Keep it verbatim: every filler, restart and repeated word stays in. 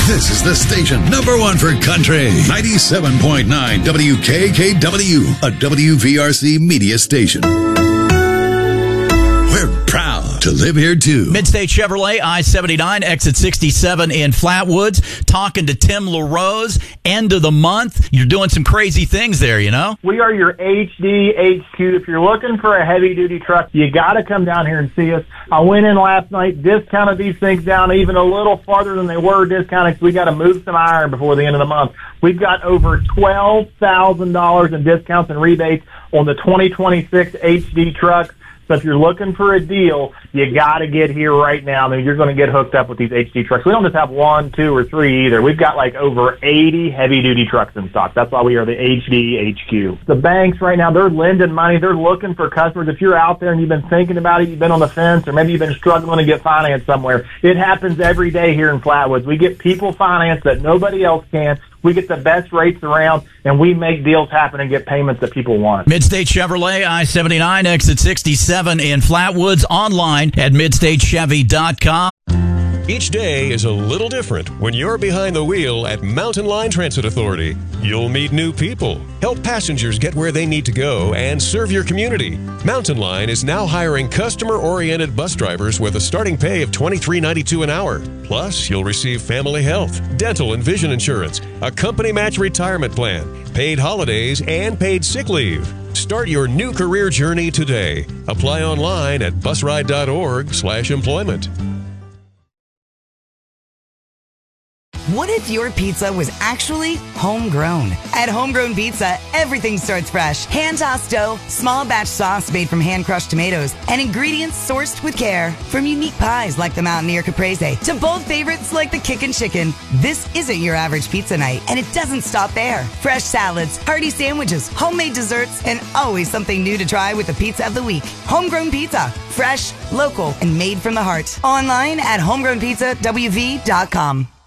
This is the station number one for country. ninety-seven point nine W K K W, a W V R C media station. We're proud to live here, too. Midstate Chevrolet, I seventy-nine, exit sixty-seven in Flatwoods. Talking to Tim LaRose. End of the month. You're doing some crazy things there, you know? We are your H D H Q. If you're looking for a heavy-duty truck, you got to come down here and see us. I went in last night, discounted these things down even a little farther than they were discounted. We got to move some iron before the end of the month. We've got over twelve thousand dollars in discounts and rebates on the twenty twenty-six H D trucks. So if you're looking for a deal, you got to get here right now. I mean, you're going to get hooked up with these H D trucks. We don't just have one, two, or three either. We've got like over eighty heavy-duty trucks in stock. That's why we are the H D H Q. The banks right now, they're lending money. They're looking for customers. If you're out there and you've been thinking about it, you've been on the fence, or maybe you've been struggling to get financed somewhere, it happens every day here in Flatwoods. We get people financed that nobody else can. We get the best rates around, and we make deals happen and get payments that people want. Midstate Chevrolet, I seventy-nine, exit sixty-seven in Flatwoods. Online at midstate chevy dot com. Each day is a little different when you're behind the wheel at Mountain Line Transit Authority. You'll meet new people, help passengers get where they need to go, and serve your community. Mountain Line is now hiring customer-oriented bus drivers with a starting pay of twenty-three ninety-two an hour. Plus, you'll receive family health, dental and vision insurance, a company match retirement plan, paid holidays, and paid sick leave. Start your new career journey today. Apply online at busride dot org slash employment. What if your pizza was actually homegrown? At Homegrown Pizza, everything starts fresh. Hand-tossed dough, small batch sauce made from hand-crushed tomatoes, and ingredients sourced with care. From unique pies like the Mountaineer Caprese to bold favorites like the Kickin' Chicken. This isn't your average pizza night, and it doesn't stop there. Fresh salads, hearty sandwiches, homemade desserts, and always something new to try with the pizza of the week. Homegrown Pizza. Fresh, local, and made from the heart. Online at homegrown pizza w v dot com.